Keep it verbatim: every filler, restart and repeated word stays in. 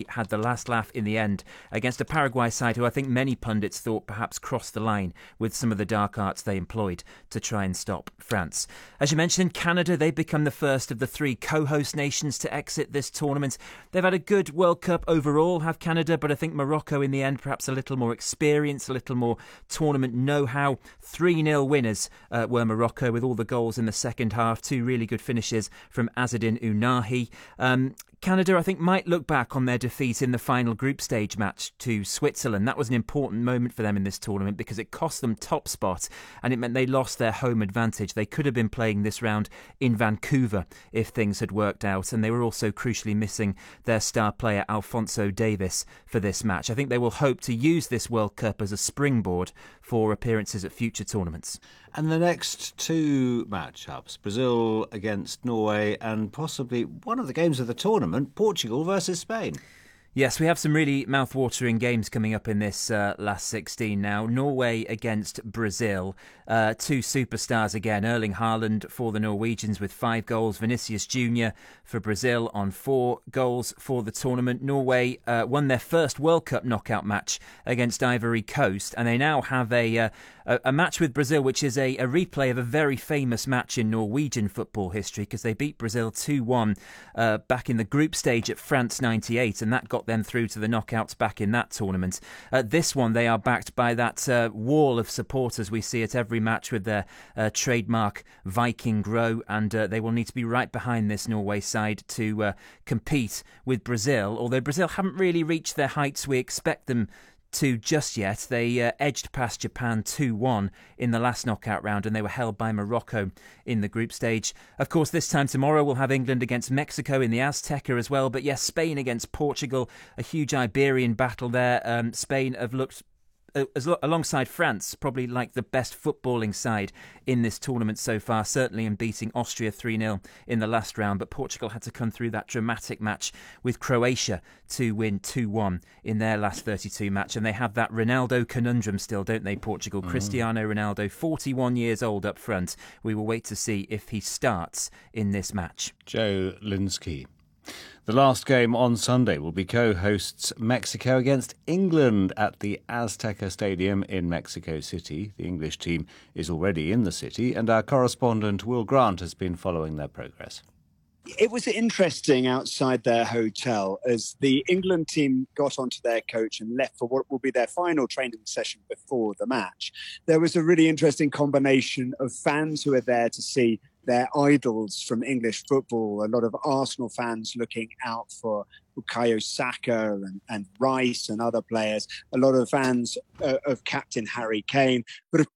had the last laugh in the end against a Paraguay side who I think many pundits thought perhaps crossed the line with some of the dark arts they employed to try and stop France. As you mentioned, Canada, they've become the first of the three co-host nations to exit this tournament. They've had a good World Cup overall, have Canada, but I think Morocco in the end perhaps a little more experience, a little more tournament know-how. three nil winners uh, were Morocco with all the goals in the second half. Two really good finishes from Azzedine Ounahi. Um, Canada, I think, might look back on their defeat in the final group stage match to Switzerland. That was an important moment for them in this tournament because it cost them top spot and it meant they lost their home advantage. They could have been playing this round in Vancouver if things had worked out, and they were also crucially missing their star player Alphonso Davies for this match. I think they will hope to use this World Cup as a springboard for appearances at future tournaments. And the next two matchups, Brazil against Norway and possibly one of the games of the tournament, Portugal versus Spain. Yes, we have some really mouth-watering games coming up in this uh, last sixteen now. Norway against Brazil. Uh, two superstars again. Erling Haaland for the Norwegians with five goals. Vinicius Junior for Brazil on four goals for the tournament. Norway uh, won their first World Cup knockout match against Ivory Coast, and they now have a uh, a, a match with Brazil which is a, a replay of a very famous match in Norwegian football history because they beat Brazil two one uh, back in the group stage at France ninety-eight, and that got them through to the knockouts back in that tournament. At this one, they are backed by that uh, wall of supporters we see at every match with their uh, trademark Viking row, and uh, they will need to be right behind this Norway side to uh, compete with Brazil, although Brazil haven't really reached their heights we expect them to just yet. They uh, edged past Japan two one in the last knockout round, and they were held by Morocco in the group stage. Of course, this time tomorrow we'll have England against Mexico in the Azteca as well, but yes, Spain against Portugal, a huge Iberian battle there. Um, Spain have looked As, alongside France, probably like the best footballing side in this tournament so far, certainly in beating Austria three nil in the last round, but Portugal had to come through that dramatic match with Croatia to win two one in their last thirty-two match, and they have that Ronaldo conundrum still, don't they, Portugal? Mm. Cristiano Ronaldo, forty-one years old up front. We will wait to see if he starts in this match. Joe Linsky. The last game on Sunday will be co-hosts Mexico against England at the Azteca Stadium in Mexico City. The English team is already in the city, and our correspondent Will Grant has been following their progress. It was interesting outside their hotel as the England team got onto their coach and left for what will be their final training session before the match. There was a really interesting combination of fans who are there to see their idols from English football. A lot of Arsenal fans looking out for Bukayo Saka and, and Rice and other players. A lot of fans uh, of captain Harry Kane. But of